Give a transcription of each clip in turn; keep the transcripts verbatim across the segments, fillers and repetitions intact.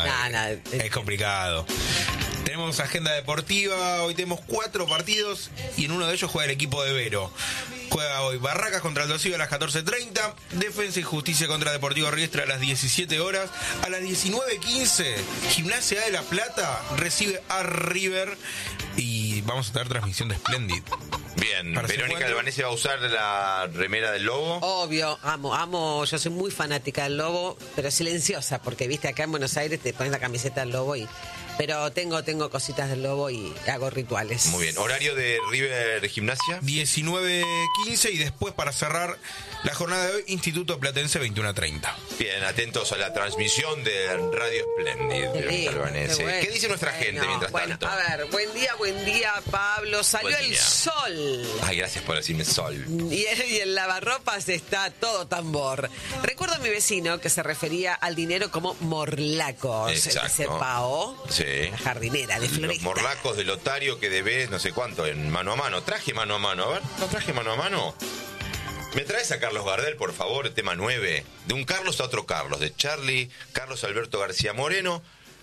nah, nah, es complicado. Tenemos agenda deportiva, hoy tenemos cuatro partidos y en uno de ellos juega el equipo de Vero. Juega hoy Barracas contra el Dosivo a las catorce treinta, Defensa y Justicia contra Deportivo Riestra a las diecisiete horas. A las diecinueve quince, Gimnasia de La Plata recibe a River y vamos a tener transmisión de Splendid. Bien, Verónica Albanese va a usar la remera del Lobo. Obvio, amo, amo, yo soy muy fanática del Lobo, pero silenciosa, porque viste acá en Buenos Aires te pones la camiseta del Lobo y... Pero tengo, tengo cositas del Lobo y hago rituales. Muy bien. ¿Horario de River Gimnasia? diecinueve quince y después para cerrar la jornada de hoy, Instituto Platense veintiuno treinta. Bien, atentos a la transmisión de Radio Splendid. Qué lindo, Albanese. qué bueno. ¿Qué dice nuestra Bueno, gente mientras bueno, tanto? a ver, buen día, buen día, Pablo. Salió Buen el día. sol. Ay, gracias por decirme sol. Y en, y en lavarropas está todo tambor. Recuerdo a mi vecino que se refería al dinero como morlacos. Exacto. Ese pao, Sí. la jardinera de Los florista. morlacos de Lotario que debes no sé cuánto en mano a mano. Traje mano a mano. A ver, ¿no traje mano a mano? ¿Me traes a Carlos Gardel, por favor? Tema nueve. De un Carlos a otro Carlos. De Charlie, Carlos Alberto García Moreno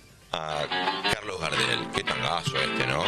a Carlos Gardel. Qué tangazo este, ¿no?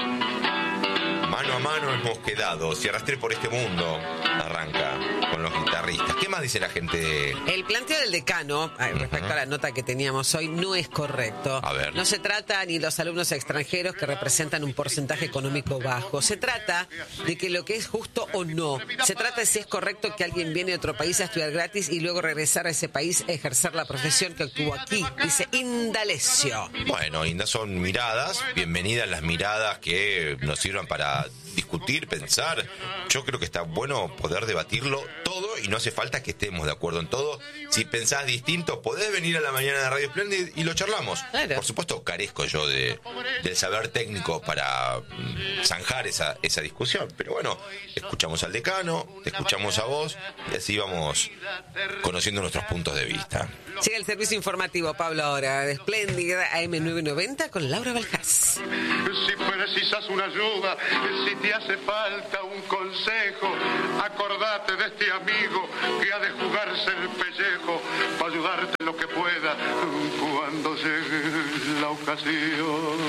Mano a mano hemos quedado. Si arrastré por este mundo. Arranca con los guitarristas. ¿Qué más dice la gente? El planteo del decano, ay, respecto Ujú. a la nota que teníamos hoy, no es correcto. A ver. No se trata ni los alumnos extranjeros que representan un porcentaje económico bajo. Se trata de que lo que es justo o no. Se trata de si es correcto que alguien viene de otro país a estudiar gratis y luego regresar a ese país a ejercer la profesión que obtuvo aquí. Dice Indalecio. Bueno, Inda, son miradas. Bienvenidas las miradas que nos sirvan para discutir, pensar. Yo creo que está bueno poder debatirlo todo y no hace falta que estemos de acuerdo en todo. Si pensás distinto, podés venir a la mañana de Radio Splendid y lo charlamos. Claro. Por supuesto, carezco yo de, del saber técnico para mm, zanjar esa, esa discusión. Pero bueno, escuchamos al decano, te escuchamos a vos y así vamos conociendo nuestros puntos de vista. Llega el servicio informativo, Pablo, ahora de Splendid A M nueve noventa con Laura Baljás. Si precisas una ayuda, si te hace falta un consejo, acordate de este amigo que ha de jugarse el pellejo para ayudarte en lo que pueda cuando llegue la ocasión.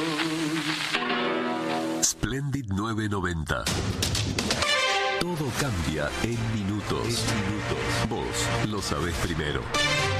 Splendid nueve noventa. Todo cambia en minutos. En minutos. Vos lo sabés primero.